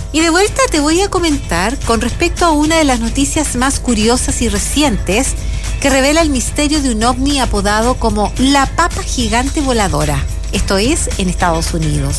Y de vuelta te voy a comentar con respecto a una de las noticias más curiosas y recientes que revela el misterio de un ovni apodado como la papa gigante voladora. Esto es en Estados Unidos.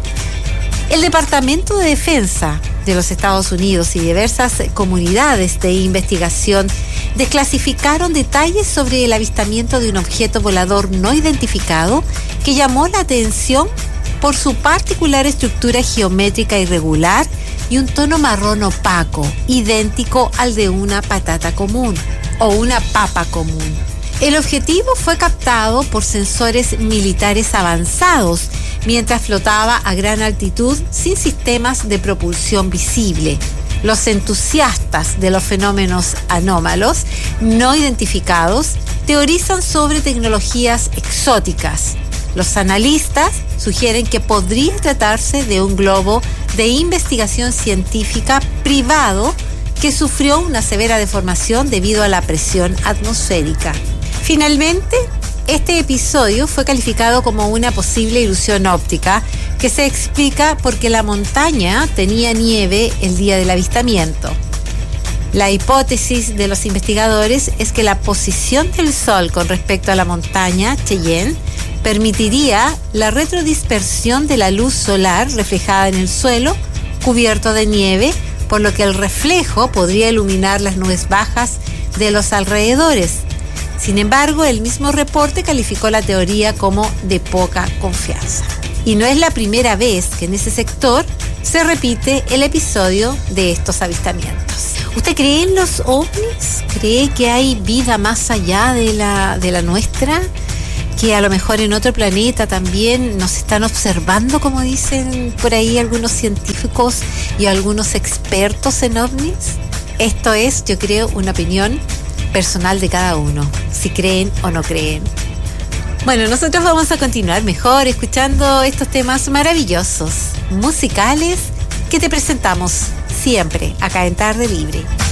El Departamento de Defensa de los Estados Unidos y diversas comunidades de investigación desclasificaron detalles sobre el avistamiento de un objeto volador no identificado que llamó la atención por su particular estructura geométrica irregular y un tono marrón opaco, idéntico al de una patata común o una papa común. El objetivo fue captado por sensores militares avanzados mientras flotaba a gran altitud sin sistemas de propulsión visible. Los entusiastas de los fenómenos anómalos no identificados teorizan sobre tecnologías exóticas. Los analistas sugieren que podría tratarse de un globo de investigación científica privado que sufrió una severa deformación debido a la presión atmosférica. Finalmente, este episodio fue calificado como una posible ilusión óptica que se explica porque la montaña tenía nieve el día del avistamiento. La hipótesis de los investigadores es que la posición del Sol con respecto a la montaña Cheyenne permitiría la retrodispersión de la luz solar reflejada en el suelo cubierto de nieve, por lo que el reflejo podría iluminar las nubes bajas de los alrededores. Sin embargo, el mismo reporte calificó la teoría como de poca confianza. Y no es la primera vez que en ese sector se repite el episodio de estos avistamientos. ¿Usted cree en los ovnis? ¿Cree que hay vida más allá de la nuestra? ¿Que a lo mejor en otro planeta también nos están observando, como dicen por ahí algunos científicos y algunos expertos en ovnis? Esto es, yo creo, una opinión personal de cada uno, si creen o no creen. Bueno, nosotros vamos a continuar mejor escuchando estos temas maravillosos, musicales, que te presentamos siempre acá en Tarde Libre.